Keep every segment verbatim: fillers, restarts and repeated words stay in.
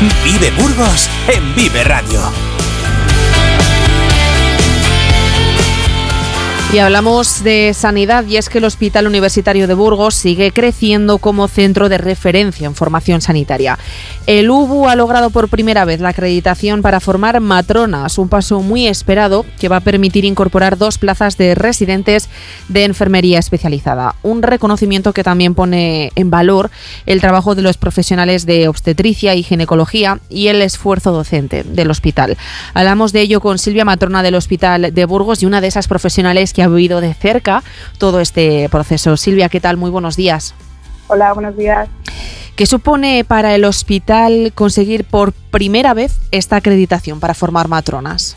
Vive Burgos en Vive Radio. Y hablamos de sanidad, y es que el Hospital Universitario de Burgos sigue creciendo como centro de referencia en formación sanitaria. El U B U ha logrado por primera vez la acreditación para formar matronas, un paso muy esperado que va a permitir incorporar dos plazas de residentes de enfermería especializada. Un reconocimiento que también pone en valor el trabajo de los profesionales de obstetricia y ginecología y el esfuerzo docente del hospital. Hablamos de ello con Silvia, matrona del Hospital de Burgos y una de esas profesionales que ha vivido de cerca todo este proceso. Silvia, ¿qué tal? Muy buenos días. Hola, buenos días. ¿Qué supone para el hospital conseguir por primera vez esta acreditación para formar matronas?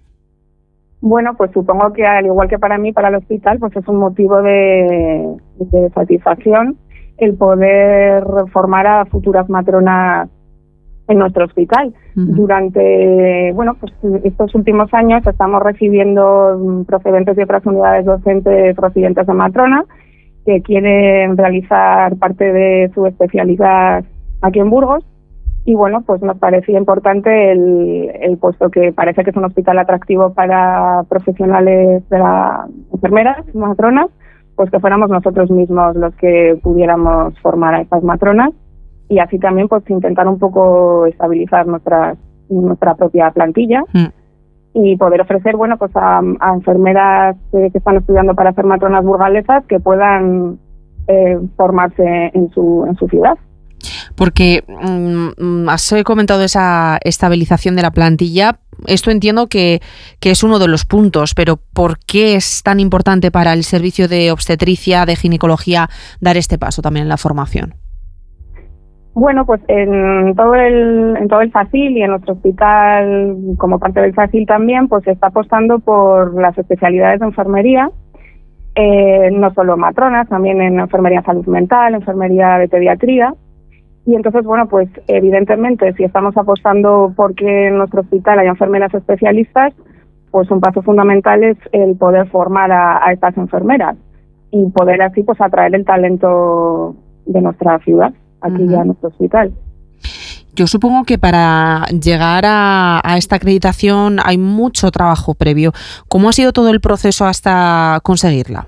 Bueno, pues supongo que al igual que para mí, para el hospital, pues es un motivo de, de satisfacción el poder formar a futuras matronas en nuestro hospital. Uh-huh. Durante, bueno, pues estos últimos años estamos recibiendo procedentes de otras unidades docentes residentes de matrona que quieren realizar parte de su especialidad aquí en Burgos. Y bueno, pues nos parecía importante el, el puesto que parece que es un hospital atractivo para profesionales de la enfermeras, matronas, pues que fuéramos nosotros mismos los que pudiéramos formar a estas matronas. Y así también pues intentar un poco estabilizar nuestra nuestra propia plantilla mm. y poder ofrecer bueno pues a, a enfermeras eh, que están estudiando para ser matronas burgalesas que puedan eh, formarse en su en su ciudad. Porque mmm, has comentado esa estabilización de la plantilla. Esto entiendo que, que es uno de los puntos, pero ¿por qué es tan importante para el servicio de obstetricia, de ginecología, dar este paso también en la formación? Bueno, pues en todo el en todo el FACIL y en nuestro hospital, como parte del FACIL también, pues se está apostando por las especialidades de enfermería, eh, no solo matronas, también en enfermería salud mental, enfermería de pediatría. Y entonces, bueno, pues evidentemente si estamos apostando porque en nuestro hospital hay enfermeras especialistas, pues un paso fundamental es el poder formar a, a estas enfermeras y poder así pues atraer el talento de nuestra ciudad aquí uh-huh. ya en nuestro hospital. Yo supongo que para llegar a, a esta acreditación hay mucho trabajo previo. ¿Cómo ha sido todo el proceso hasta conseguirla?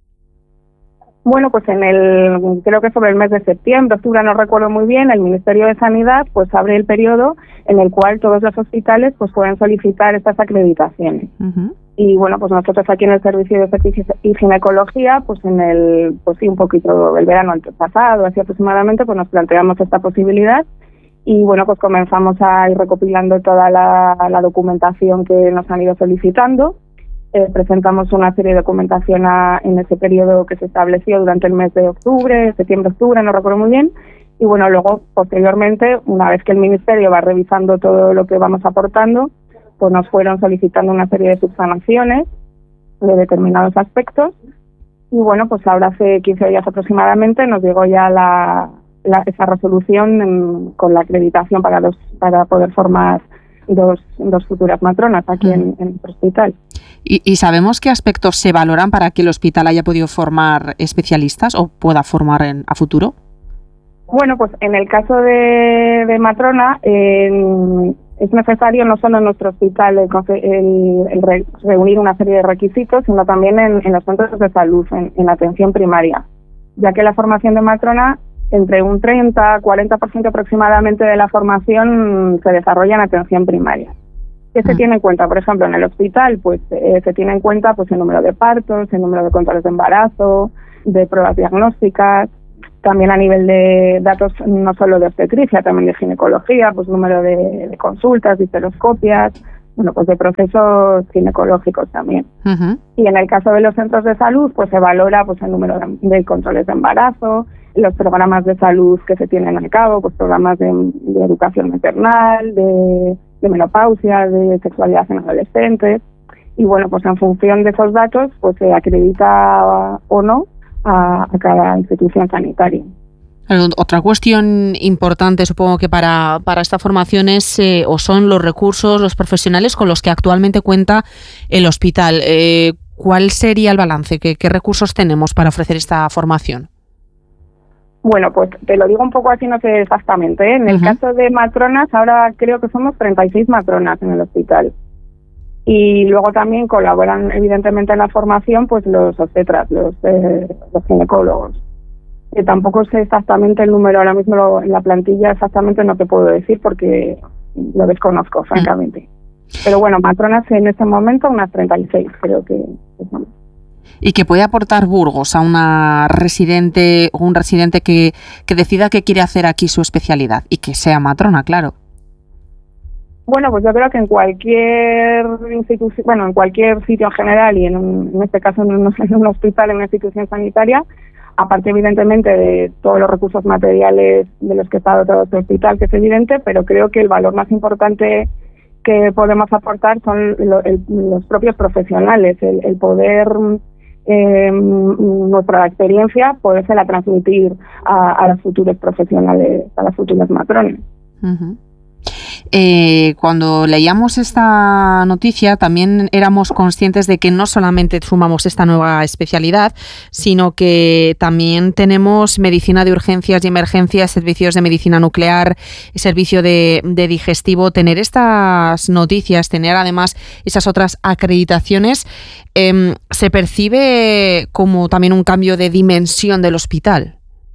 Bueno, pues en el, creo que sobre el mes de septiembre, octubre, no recuerdo muy bien, el Ministerio de Sanidad pues abre el periodo en el cual todos los hospitales pues pueden solicitar estas acreditaciones. Uh-huh. Y bueno, pues nosotros aquí en el Servicio de Obstetricia y Ginecología, pues en el, pues sí, un poquito el verano pasado, así aproximadamente, pues nos planteamos esta posibilidad y bueno, pues comenzamos a ir recopilando toda la, la documentación que nos han ido solicitando. Eh, presentamos una serie de documentación a, en ese periodo que se estableció durante el mes de octubre, septiembre-octubre, no recuerdo muy bien. Y bueno, luego, posteriormente, una vez que el Ministerio va revisando todo lo que vamos aportando, pues nos fueron solicitando una serie de subsanaciones de determinados aspectos. Y bueno, pues ahora hace quince días aproximadamente nos llegó ya la, la esa resolución en, con la acreditación para, los, para poder formar dos, dos futuras matronas aquí mm. en, en nuestro hospital. ¿Y, ¿Y sabemos qué aspectos se valoran para que el hospital haya podido formar especialistas o pueda formar en, a futuro? Bueno, pues en el caso de, de matrona eh, es necesario no solo en nuestro hospital el, el, el re, reunir una serie de requisitos, sino también en, en los centros de salud, en, en atención primaria, ya que la formación de matrona, entre un treinta a cuarenta por ciento aproximadamente de la formación se desarrolla en atención primaria. ¿Qué se tiene en cuenta? Por ejemplo, en el hospital pues eh, se tiene en cuenta pues el número de partos, el número de controles de embarazo, de pruebas diagnósticas, también a nivel de datos no solo de obstetricia, también de ginecología, pues número de, de consultas, de histeroscopias, bueno, pues de procesos ginecológicos también. Uh-huh. Y en el caso de los centros de salud, pues se valora pues el número de, de controles de embarazo, los programas de salud que se tienen a cabo, pues programas de, de educación maternal, de, de menopausia, de sexualidad en adolescentes. Y bueno, pues en función de esos datos, pues se acredita o no a, a cada institución sanitaria. Otra cuestión importante, supongo que para, para esta formación es eh, o son los recursos, los profesionales con los que actualmente cuenta el hospital. Eh, ¿Cuál sería el balance? ¿Qué, qué recursos tenemos para ofrecer esta formación? Bueno, pues te lo digo un poco así, no sé exactamente, ¿eh? En el uh-huh. caso de matronas, ahora creo que somos treinta y seis matronas en el hospital. Y luego también colaboran, evidentemente, en la formación, pues los obstetras, los, eh, los ginecólogos. Que tampoco sé exactamente el número, ahora mismo lo, en la plantilla exactamente no te puedo decir porque lo desconozco, francamente. Uh-huh. Pero bueno, matronas en este momento unas treinta y seis, creo que, que son. ¿Y que puede aportar Burgos a una residente o un residente que, que decida que quiere hacer aquí su especialidad y que sea matrona, claro? Bueno, pues yo creo que en cualquier institución, bueno, en cualquier sitio en general y en, un, en este caso en un, en un hospital, en una institución sanitaria, aparte evidentemente de todos los recursos materiales de los que está dotado este hospital, que es evidente, pero creo que el valor más importante que podemos aportar son lo, el, los propios profesionales, el, el poder... Eh, nuestra experiencia podérsela transmitir a, a los futuros profesionales, a las futuras matronas. Uh-huh. Eh, cuando leíamos esta noticia también éramos conscientes de que no solamente sumamos esta nueva especialidad, sino que también tenemos medicina de urgencias y emergencias, servicios de medicina nuclear, servicio de, de digestivo. Tener estas noticias, tener además esas otras acreditaciones, eh, ¿se percibe como también un cambio de dimensión del hospital?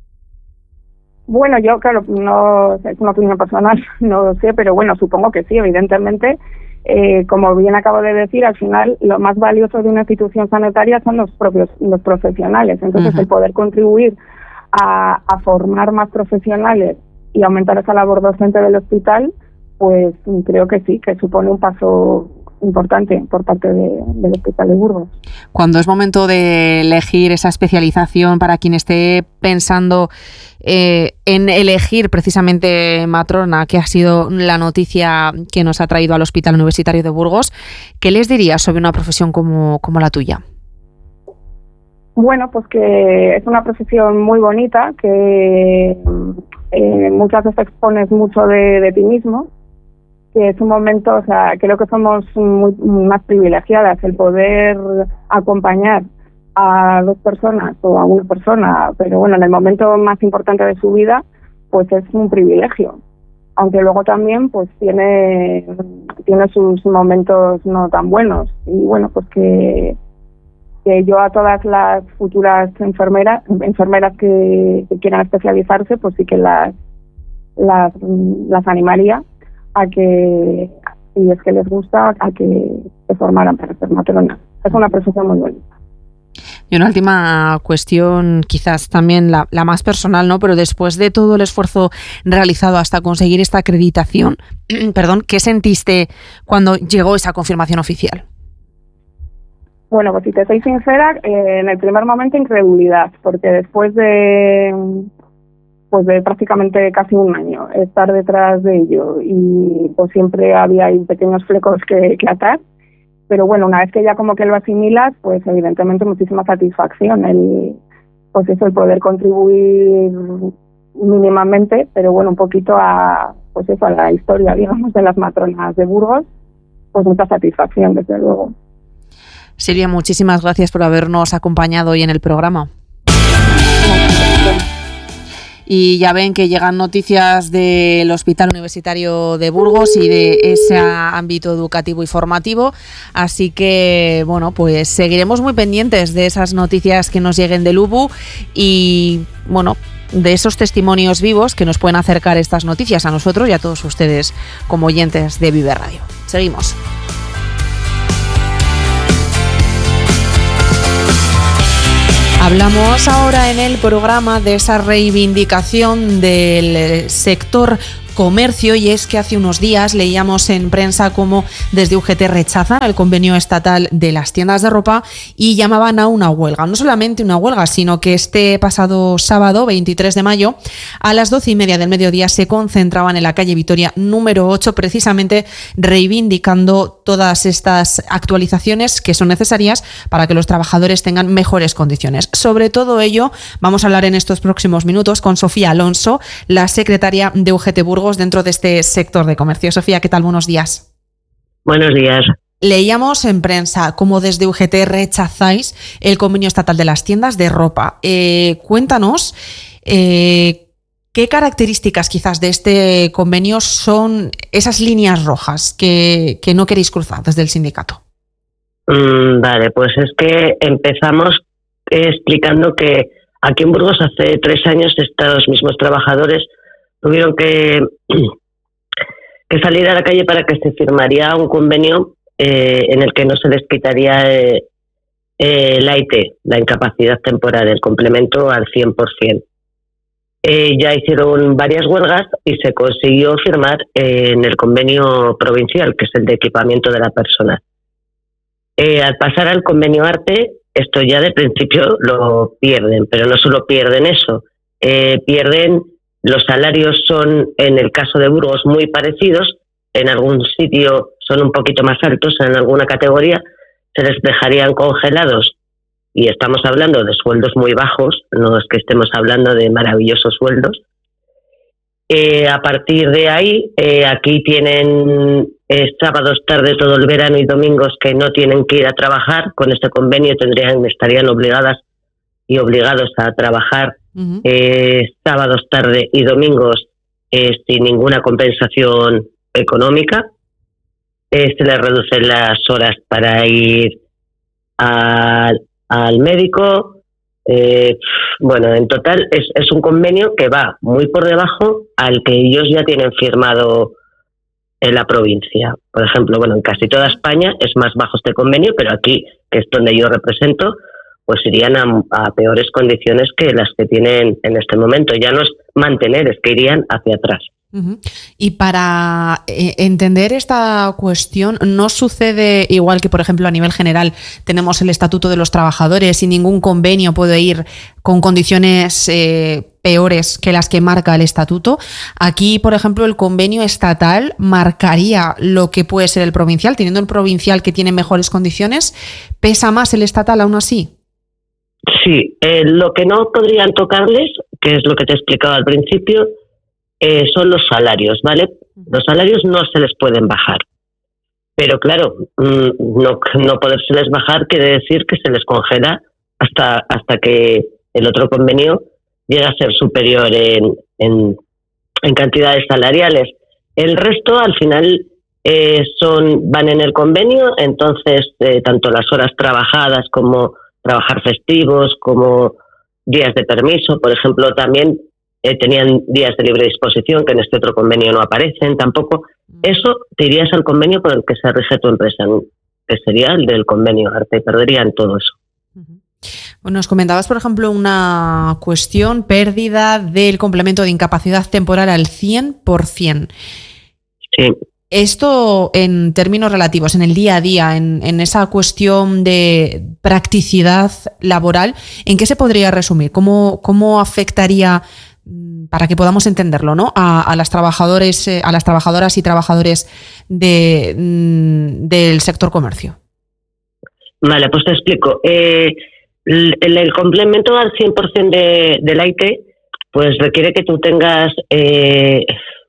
Bueno, yo, claro, no es una opinión personal, no lo sé, pero bueno, supongo que sí, evidentemente. Eh, como bien acabo de decir, al final lo más valioso de una institución sanitaria son los propios los profesionales. Entonces, uh-huh. el poder contribuir a, a formar más profesionales y aumentar esa labor docente del hospital, pues creo que sí, que supone un paso importante por parte de, del Hospital de Burgos. Cuando es momento de elegir esa especialización para quien esté pensando eh, en elegir precisamente matrona, que ha sido la noticia que nos ha traído al Hospital Universitario de Burgos, ¿qué les dirías sobre una profesión como, como la tuya? Bueno, pues que es una profesión muy bonita, que eh, muchas veces expones mucho de, de ti mismo, que es un momento, o sea, creo que somos muy, más privilegiadas el poder acompañar a dos personas o a una persona, pero bueno, en el momento más importante de su vida, pues es un privilegio. Aunque luego también pues tiene tiene sus momentos no tan buenos. Y bueno, pues que, que yo a todas las futuras enfermeras enfermeras que, que quieran especializarse, pues sí que las las, las animaría a que, si es que les gusta, a que se formaran para ser matronas. Es una profesión muy bonita. Y una última cuestión, quizás también la, la más personal, ¿no? Pero después de todo el esfuerzo realizado hasta conseguir esta acreditación, perdón, ¿qué sentiste cuando llegó esa confirmación oficial? Bueno, pues si te soy sincera, eh, en el primer momento incredulidad, porque después de... pues de prácticamente casi un año estar detrás de ello y pues siempre había ahí pequeños flecos que, que atar, pero bueno, una vez que ya como que lo asimilas, pues evidentemente muchísima satisfacción el pues eso, el poder contribuir mínimamente, pero bueno, un poquito a pues eso, a la historia, digamos, de las matronas de Burgos, pues mucha satisfacción, desde luego. Silvia, muchísimas gracias por habernos acompañado hoy en el programa. Y ya ven que llegan noticias del Hospital Universitario de Burgos y de ese ámbito educativo y formativo. Así que, bueno, pues seguiremos muy pendientes de esas noticias que nos lleguen del U B U y, bueno, de esos testimonios vivos que nos pueden acercar estas noticias a nosotros y a todos ustedes como oyentes de Vive Radio. Seguimos. Hablamos ahora en el programa de esa reivindicación del sector comercio, y es que hace unos días leíamos en prensa cómo desde U G T rechazan el convenio estatal de las tiendas de ropa y llamaban a una huelga. No solamente una huelga, sino que este pasado sábado, veintitrés de mayo, a las doce y media del mediodía se concentraban en la calle Vitoria número ocho, precisamente reivindicando todas estas actualizaciones que son necesarias para que los trabajadores tengan mejores condiciones. Sobre todo ello vamos a hablar en estos próximos minutos con Sofía Alonso, la secretaria de U G T Burgos dentro de este sector de comercio. Sofía, ¿qué tal? Buenos días. Buenos días. Leíamos en prensa cómo desde U G T rechazáis el convenio estatal de las tiendas de ropa. Eh, cuéntanos Eh, ¿Qué características quizás de este convenio son esas líneas rojas que, que no queréis cruzar desde el sindicato? Mm, vale, pues es que empezamos explicando que aquí en Burgos hace tres años estos mismos trabajadores tuvieron que, que salir a la calle para que se firmaría un convenio eh, en el que no se les quitaría eh, eh, la I T, la incapacidad temporal, el complemento al cien por ciento. Eh, ya hicieron varias huelgas y se consiguió firmar eh, en el convenio provincial, que es el de equipamiento de la persona. Eh, al pasar al convenio ARTE, esto ya de principio lo pierden, pero no solo pierden eso, eh, pierden los salarios, son en el caso de Burgos muy parecidos, en algún sitio son un poquito más altos, en alguna categoría se les dejarían congelados. Y estamos hablando de sueldos muy bajos, no es que estemos hablando de maravillosos sueldos. Eh, a partir de ahí, eh, aquí tienen eh, sábados, tarde, todo el verano y domingos que no tienen que ir a trabajar. Con este convenio tendrían, estarían obligadas y obligados a trabajar uh-huh. eh, sábados, tarde y domingos eh, sin ninguna compensación económica. Eh, se les reducen las horas para ir a al médico, eh, bueno, en total es, es un convenio que va muy por debajo al que ellos ya tienen firmado en la provincia. Por ejemplo, bueno, en casi toda España es más bajo este convenio, pero aquí, que es donde yo represento, pues irían a, a peores condiciones que las que tienen en este momento. Ya no es mantener, es que irían hacia atrás. Uh-huh. Y para eh, entender esta cuestión, ¿no sucede igual que, por ejemplo, a nivel general tenemos el Estatuto de los Trabajadores y ningún convenio puede ir con condiciones eh, peores que las que marca el Estatuto? Aquí, por ejemplo, el convenio estatal marcaría lo que puede ser el provincial, teniendo el provincial que tiene mejores condiciones, ¿pesa más el estatal aún así? Sí, eh, lo que no podrían tocarles, que es lo que te explicaba al principio, Eh, son los salarios, ¿vale? Los salarios no se les pueden bajar. Pero claro, no, no podérseles bajar quiere decir que se les congela hasta, hasta que el otro convenio llegue a ser superior en, en, en cantidades salariales. El resto, al final, eh, son van en el convenio, entonces eh, tanto las horas trabajadas como trabajar festivos, como días de permiso, por ejemplo, también Eh, tenían días de libre disposición que en este otro convenio no aparecen tampoco. Eso te irías al convenio por el que se rige tu empresa, que sería el del convenio ARTE, perderían todo eso. Bueno, nos comentabas, por ejemplo, una cuestión, pérdida del complemento de incapacidad temporal al cien por ciento. Sí. Esto en términos relativos, en el día a día, en, en esa cuestión de practicidad laboral, ¿en qué se podría resumir? ¿Cómo, cómo afectaría, para que podamos entenderlo, ¿no?, a, a las trabajadores, eh, a las trabajadoras y trabajadores de, mm, del sector comercio? Vale, pues te explico. Eh, el, el complemento al cien por ciento de, del I T pues requiere que tú tengas eh,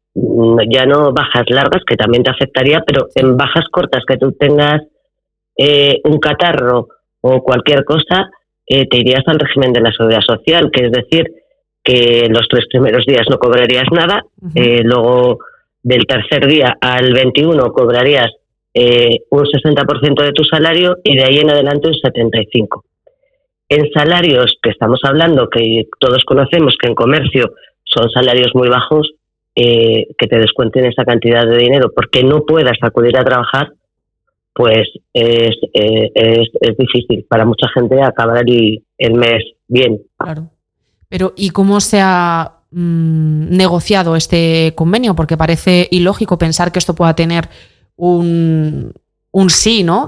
ya no bajas largas, que también te afectaría, pero en bajas cortas, que tú tengas eh, un catarro o cualquier cosa, eh, te irías al régimen de la seguridad social, que es decir, que los tres primeros días no cobrarías nada, uh-huh. eh, luego del tercer día al veintiuno cobrarías eh, un sesenta por ciento de tu salario y de ahí en adelante un setenta y cinco por ciento. En salarios que estamos hablando, que todos conocemos que en comercio son salarios muy bajos, eh, que te descuenten esa cantidad de dinero porque no puedas acudir a trabajar, pues es, eh, es, es difícil para mucha gente acabar el, el mes bien. Claro. Pero ¿y cómo se ha mmm, negociado este convenio? Porque parece ilógico pensar que esto pueda tener un, un sí, ¿no?,